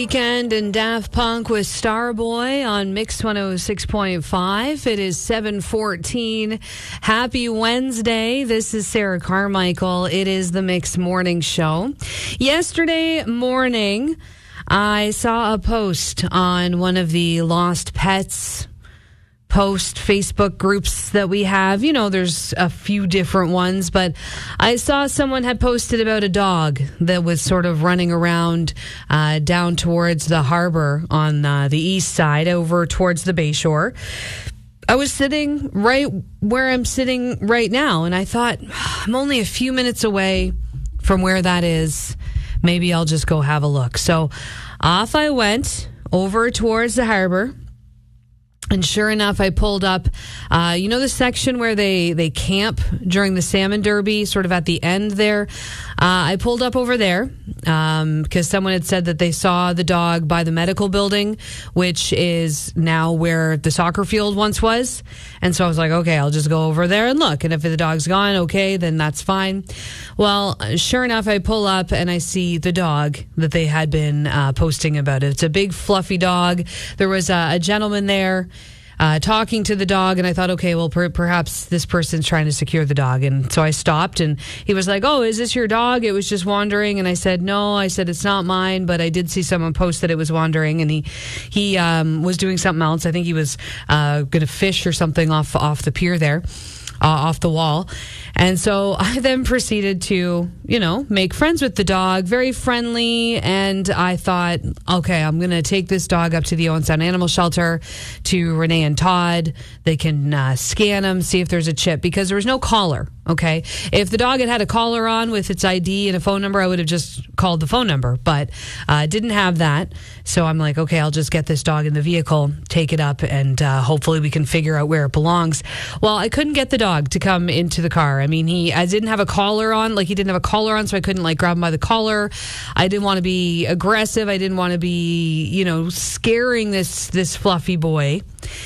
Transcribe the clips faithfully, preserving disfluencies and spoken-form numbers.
Weekend and Daft Punk with Starboy on Mix one oh six point five. It is seven fourteen. Happy Wednesday. This is Sarah Carmichael. It is the Mix Morning Show. Yesterday morning, I saw a post on one of the Lost Pets post Facebook groups that we have. You know, there's a few different ones, but I saw someone had posted about a dog that was sort of running around uh, down towards the harbor on uh, the east side over towards the Bayshore. I was sitting right where I'm sitting right now, and I thought, I'm only a few minutes away from where that is. Maybe I'll just go have a look. So off I went over towards the harbor. And sure enough, I pulled up, uh, you know, the section where they, they camp during the Salmon Derby, sort of at the end there. Uh, I pulled up over there um, because someone had said that they saw the dog by the medical building, which is now where the soccer field once was. And so I was like, okay, I'll just go over there and look. And if the dog's gone, okay, then that's fine. Well, sure enough, I pull up and I see the dog that they had been uh, posting about it. It's a big, fluffy dog. There was a, a gentleman there Uh, talking to the dog, and I thought, okay, well, per- perhaps this person's trying to secure the dog. And so I stopped, and he was like, oh, is this your dog? It was just wandering. And I said, no. I said, it's not mine, but I did see someone post that it was wandering, and he he um, was doing something else. I think he was uh, going to fish or something off off the pier there. Uh, off the wall. And so I then proceeded to, you know, make friends with the dog, very friendly. And I thought, okay, I'm going to take this dog up to the Owen Sound Animal Shelter to Renee and Todd. They can uh, scan him, see if there's a chip, because there was no collar. Okay. If the dog had had a collar on with its I D and a phone number, I would have just called the phone number, but uh, didn't have that. So I'm like, okay, I'll just get this dog in the vehicle, take it up, and uh, hopefully we can figure out where it belongs. Well, I couldn't get the dog to come into the car. I mean, he, I didn't have a collar on, like he didn't have a collar on, so I couldn't like grab him by the collar. I didn't want to be aggressive. I didn't want to be, you know, scaring this, this fluffy boy.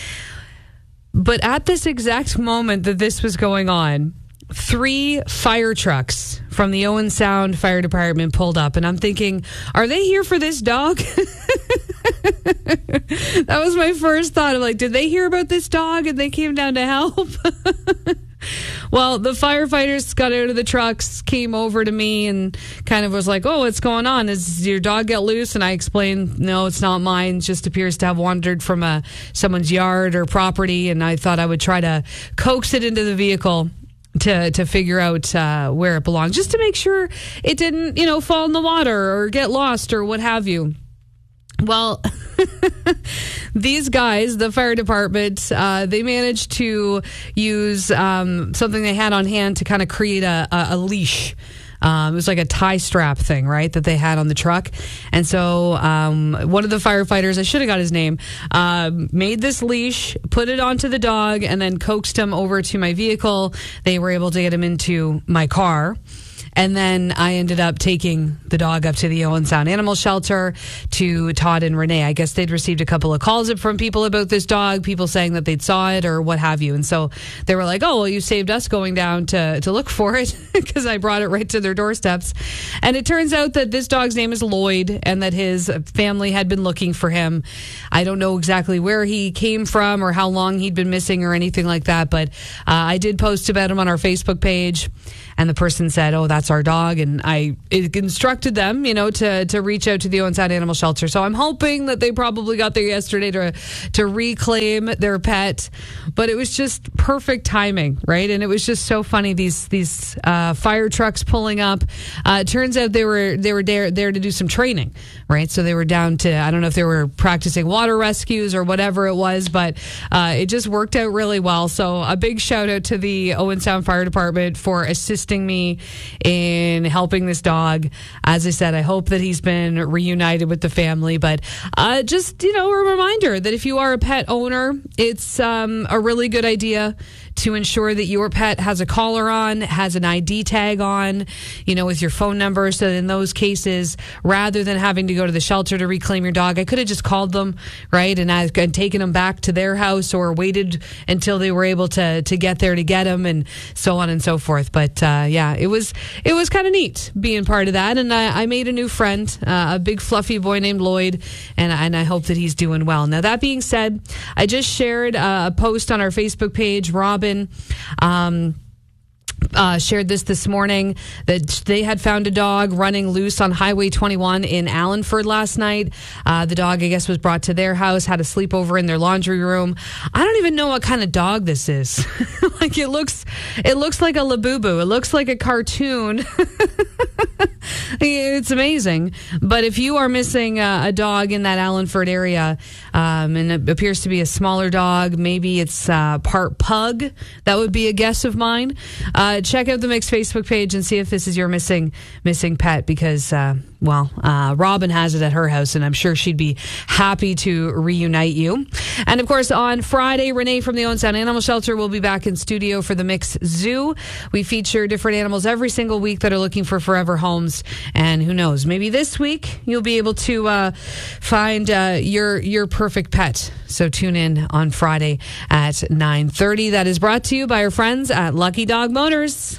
But at this exact moment that this was going on, three fire trucks from the Owen Sound Fire Department pulled up, and I'm thinking, are they here for this dog? That was my first thought. I'm like, did they hear about this dog and they came down to help? Well, the firefighters got out of the trucks, came over to me, and kind of was like, oh, what's going on? Does your dog get loose? And I explained, no, it's not mine. It just appears to have wandered from a, someone's yard or property, and I thought I would try to coax it into the vehicle to to figure out uh, where it belongs, just to make sure it didn't, you know, fall in the water or get lost or what have you. Well, these guys, the fire department, uh, they managed to use um, something they had on hand to kind of create a, a, a leash. Um, it was like a tie strap thing, right, that they had on the truck. And so um, one of the firefighters, I should have got his name, uh, made this leash, put it onto the dog, and then coaxed him over to my vehicle. They were able to get him into my car. And then I ended up taking the dog up to the Owen Sound Animal Shelter to Todd and Renee. I guess they'd received a couple of calls from people about this dog, people saying that they'd saw it or what have you. And so they were like, oh, well, you saved us going down to, to look for it because I brought it right to their doorsteps. And it turns out that this dog's name is Lloyd and that his family had been looking for him. I don't know exactly where he came from or how long he'd been missing or anything like that, but uh, I did post about him on our Facebook page. And the person said, oh, that's our dog. And I it instructed them, you know, to, to reach out to the Owen Sound Animal Shelter. So I'm hoping that they probably got there yesterday to, to reclaim their pet. But it was just perfect timing, right? And it was just so funny, these these uh, fire trucks pulling up. Uh, it turns out they were they were there, there to do some training, right? So they were down to, I don't know if they were practicing water rescues or whatever it was, but uh, it just worked out really well. So a big shout out to the Owen Sound Fire Department for assisting me in helping this dog. As I said, I hope that he's been reunited with the family, but uh, just, you know, a reminder that if you are a pet owner, it's um, a really good idea to ensure that your pet has a collar on, has an I D tag on, you know, with your phone number. So in those cases, rather than having to go to the shelter to reclaim your dog, I could have just called them, right, and, I, and taken them back to their house or waited until they were able to to get there to get them and so on and so forth. But uh, yeah, it was it was kind of neat being part of that. And I, I made a new friend, uh, a big fluffy boy named Lloyd, and, and I hope that he's doing well. Now, that being said, I just shared uh, a post on our Facebook page. Robin um, Uh, shared this this morning that they had found a dog running loose on Highway twenty-one in Allenford last night. Uh, the dog, I guess, was brought to their house, had a sleepover in their laundry room. I don't even know what kind of dog this is. Like it looks, it looks like a Labubu. It looks like a cartoon. It's amazing. But if you are missing a, a dog in that Allenford area, um, and it appears to be a smaller dog, maybe it's uh, part pug, that would be a guess of mine. Uh, check out the Mix Facebook page and see if this is your missing missing pet, because, uh, well, uh, Robin has it at her house, and I'm sure she'd be happy to reunite you. And, of course, on Friday, Renee from the Owen Sound Animal Shelter will be back in studio for the Mix Zoo. We feature different animals every single week that are looking for forever homes. And who knows, maybe this week you'll be able to uh, find uh, your your perfect pet. So tune in on Friday at nine thirty. That is brought to you by our friends at Lucky Dog Motors.